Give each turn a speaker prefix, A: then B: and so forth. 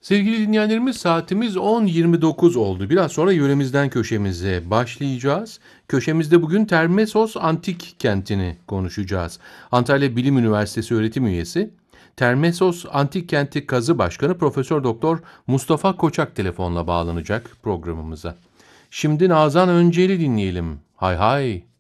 A: Sevgili dinleyenlerimiz saatimiz 10.29 oldu. Biraz sonra yöremizden köşemize başlayacağız. Köşemizde bugün Termesos Antik Kenti'ni konuşacağız. Antalya Bilim Üniversitesi öğretim üyesi, Termesos Antik Kenti Kazı Başkanı Profesör Doktor Mustafa Koçak telefonla bağlanacak programımıza. Şimdi Nazan Öncel'i dinleyelim. Hay hay.